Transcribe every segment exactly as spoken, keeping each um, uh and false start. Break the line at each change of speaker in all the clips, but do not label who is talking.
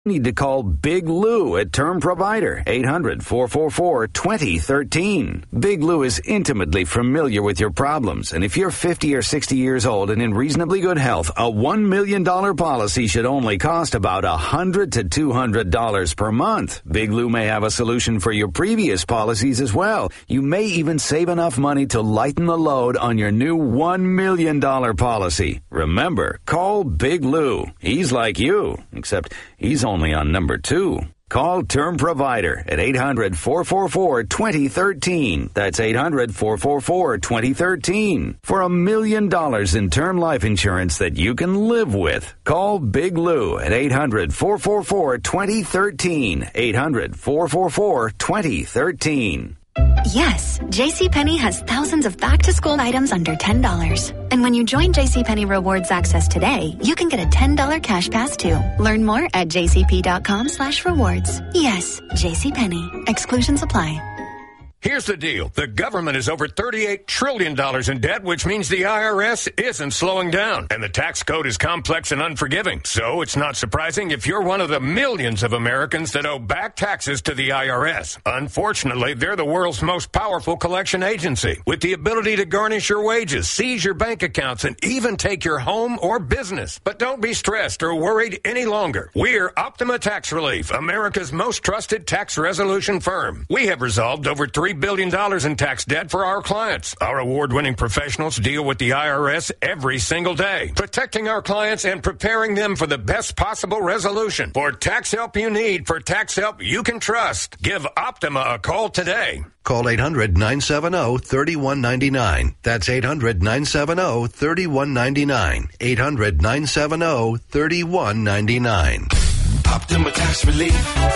Need to call Big Lou at Term Provider, eight hundred, four four four, two zero one three. Big Lou is intimately familiar with your problems, and if you're fifty or sixty years old and in reasonably good health, a one million dollars policy should only cost about one hundred dollars to two hundred dollars per month. Big Lou may have a solution for your previous policies as well. You may even save enough money to lighten the load on your new one million dollars policy. Remember, call Big Lou. He's like you, except he's only on number two. Call Term Provider at eight hundred, four four four, two zero one three. That's eight hundred, four four four, two zero one three. For a million dollars in term life insurance that you can live with. Call Big Lou at eight hundred, four four four, two zero one three. eight hundred, four four four, two zero one three.
Yes, JCPenney has thousands of back-to-school items under ten dollars. And when you join JCPenney Rewards Access today, you can get a ten dollars cash pass too. Learn more at jcp.com slash rewards. Yes, JCPenney. Exclusions apply.
Here's the deal. The government is over thirty-eight trillion dollars in debt, which means the I R S isn't slowing down. And the tax code is complex and unforgiving. So it's not surprising if you're one of the millions of Americans that owe back taxes to the I R S. Unfortunately, they're the world's most powerful collection agency, with the ability to garnish your wages, seize your bank accounts, and even take your home or business. But don't be stressed or worried any longer. We're Optima Tax Relief, America's most trusted tax resolution firm. We have resolved over three billion dollars in tax debt for our clients. Our award-winning professionals deal with the I R S every single day, protecting our clients and preparing them for the best possible resolution. For tax help you need, for tax help you can trust, give Optima a call today.
Call eight hundred, nine seven zero, three one nine nine. That's eight hundred, nine seven zero, three one nine nine. eight hundred, nine seven zero, three one nine nine.
Optima Tax Relief.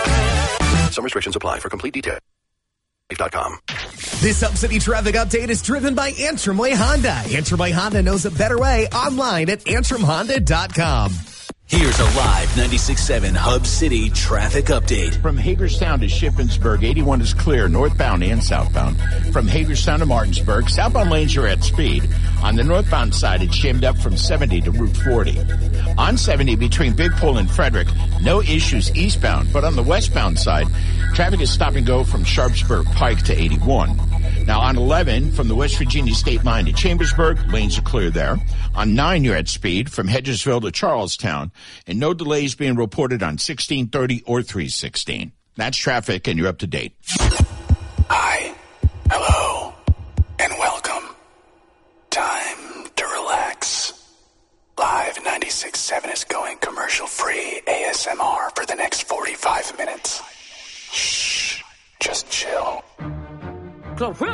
Some restrictions apply. For complete details.
This Up-City traffic update is driven by Antrim Way Honda. Antrim Way Honda knows a better way. Online at antrim honda dot com.
Here's a live ninety-six point seven Hub City traffic update.
From Hagerstown to Shippensburg, eighty-one is clear, northbound and southbound. From Hagerstown to Martinsburg, southbound lanes are at speed. On the northbound side, it's jammed up from seventy to Route forty. On seventy between Big Pole and Frederick, no issues eastbound, but on the westbound side, traffic is stop and go from Sharpsburg Pike to eighty-one. Now on eleven, from the West Virginia state line to Chambersburg, lanes are clear there. On nine, you're at speed from Hedgesville to Charlestown, and no delays being reported on sixteen thirty or three sixteen. That's traffic, and you're up to date.
Hi, hello, and welcome. Time to relax. Live ninety-six point seven is going commercial-free A S M R for the next forty-five minutes. Shh, just chill.